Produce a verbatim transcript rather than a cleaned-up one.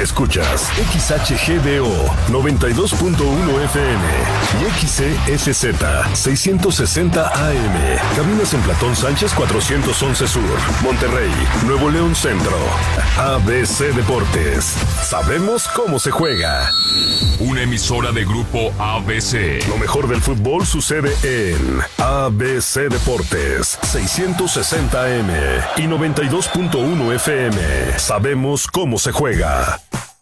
Escuchas X H G D O noventa y dos punto uno F M y X C F Z seiscientos sesenta A M. Cabinas en Platón Sánchez cuatrocientos once Sur, Monterrey, Nuevo León Centro. A B C Deportes. Sabemos cómo se juega. Una emisora de Grupo A B C. Lo mejor del fútbol sucede en A B C Deportes seiscientos sesenta A M y noventa y dos punto uno F M. Sabemos cómo se juega.